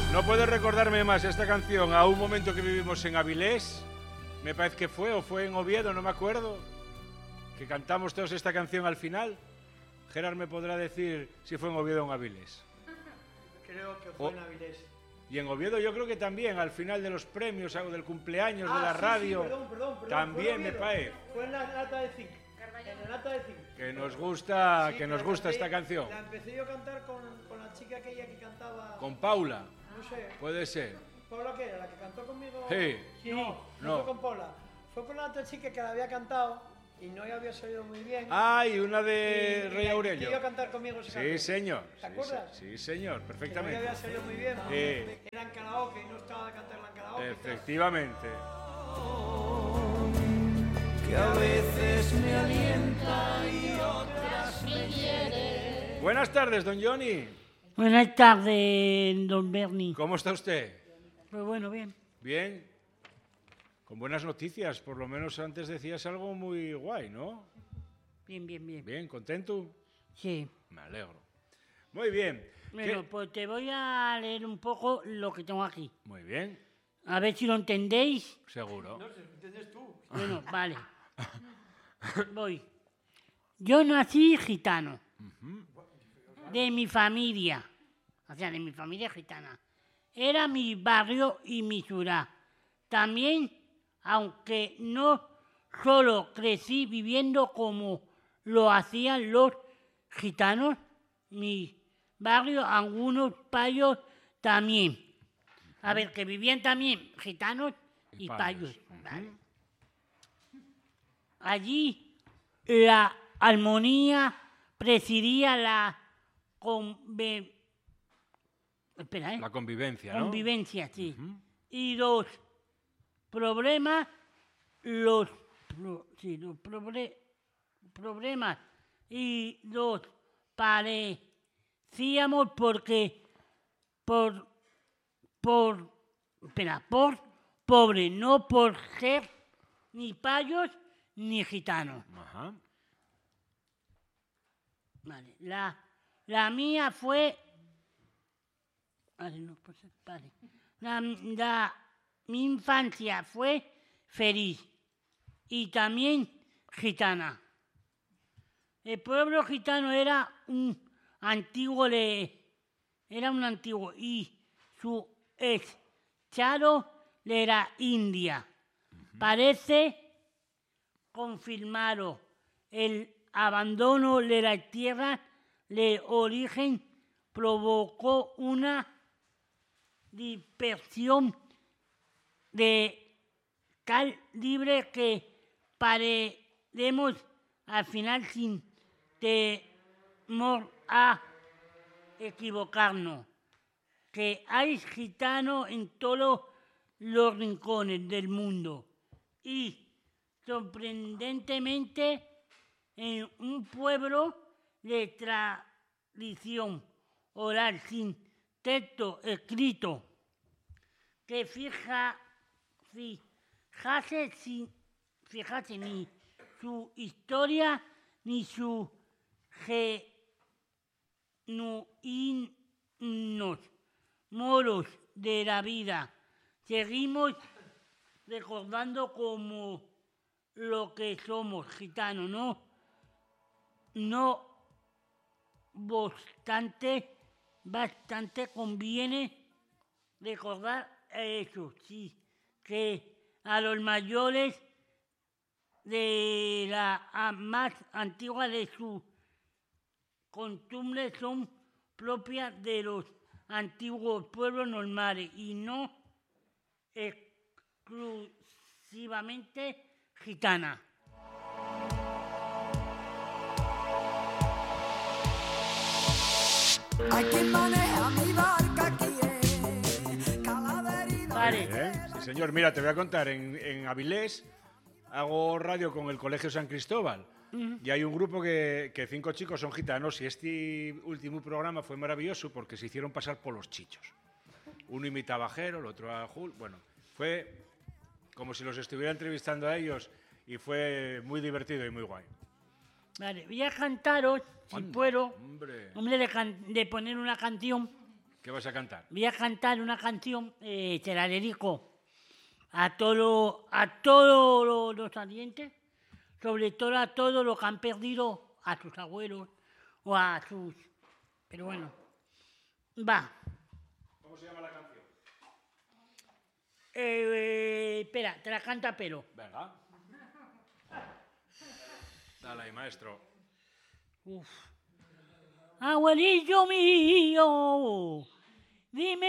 No puedo recordarme más esta canción a un momento que vivimos en Avilés. Me parece que fue, o fue en Oviedo, no me acuerdo. Que cantamos todos esta canción al final. Gerard me podrá decir si fue en Oviedo o en Avilés. Creo que fue en Avilés. Y en Oviedo yo creo que también, al final de los premios, algo del cumpleaños de la radio. Sí, perdón, también me parece. Fue en la lata de zinc. En la lata de zinc. Que nos gusta, Sí, que nos gusta esta canción. La empecé yo a cantar con la chica aquella que cantaba... Con Paula. No sé. Puede ser. ¿Paula qué era? ¿La que cantó conmigo? Sí. No fue con Paula. Fue con la otra chica que la había cantado y no había salido muy bien. Ah, y una de Rey Aurelio. Iba a cantar conmigo esa canción. Sí, señor. ¿Te acuerdas? Sí, señor, perfectamente. Que no había salido muy bien. Era en karaoke y no estaba de cantarla en karaoke. Efectivamente. Que a veces me alienta y otras me hiere. Buenas tardes, don Johnny. Buenas tardes, don Bernie. ¿Cómo está usted? Pues bueno, bien. Bien. Con buenas noticias, por lo menos antes decías algo muy guay, ¿no? Bien. Bien, ¿contento? Sí. Me alegro. Muy bien. Bueno, pues te voy a leer un poco lo que tengo aquí. Muy bien. A ver si lo entendéis. Seguro. No sé, ¿entiendes tú? Bueno, vale. Voy. Yo nací gitano. De mi familia. O sea, de mi familia gitana. Era mi barrio y mi ciudad. También, aunque no solo crecí viviendo como lo hacían los gitanos, mi barrio, algunos payos también. A ver, que vivían también gitanos y payos. Vale. Allí la armonía presidía la La convivencia, ¿no? convivencia, sí. Y los problemas, problemas y los parecíamos porque por pobre, no por ser ni payos ni gitanos. Ajá. Vale. La mía fue... Vale, no, pues, vale. Mi infancia fue feliz y también gitana. El pueblo gitano era un antiguo y su estado era India. Parece confirmado el abandono de la tierra de origen provocó una dispersión de calibre que parecemos al final sin temor a equivocarnos. Que hay gitanos en todos los rincones del mundo y sorprendentemente en un pueblo de tradición oral sin texto escrito que fijase ni su historia ni su genuinos modos de la vida. Seguimos recordando como lo que somos gitanos, no bastante conviene recordar eso, sí, que a los mayores de la más antigua de sus costumbres son propias de los antiguos pueblos normales y no exclusivamente gitana. Hay quien maneja mi barca quiere Calaverino. Vale. Sí, señor. Mira, te voy a contar. En Avilés hago radio con el Colegio San Cristóbal. Y hay un grupo que 5 chicos son gitanos y este último programa fue maravilloso porque se hicieron pasar por los chichos. Uno imitaba a Jero, el otro a Jul. Bueno, fue como si los estuviera entrevistando a ellos y fue muy divertido y muy guay. Vale, voy a cantaros, si puedo, Hombre. de poner una canción ¿Qué vas a cantar? Voy a cantar una canción, te la dedico a todos los oyentes, sobre todo a todos los que han perdido a sus abuelos o a sus... Pero bueno, va. ¿Cómo se llama la canción? Espera, te la canta pero. Venga. Dale ahí, maestro. Abuelillo mío, dime